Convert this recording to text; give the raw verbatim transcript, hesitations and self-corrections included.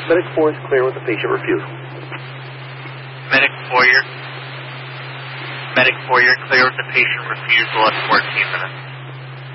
Medic four is clear with the patient refusal. Medic four, you're, Medic four, you're clear with the patient refusal at fourteen minutes.